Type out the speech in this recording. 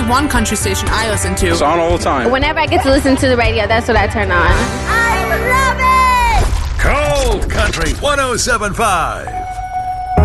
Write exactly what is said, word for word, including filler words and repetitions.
one country station I listen to. It's on all the time. Whenever I get to listen to the radio, that's what I turn on. I love it! Cold Country one oh seven point five.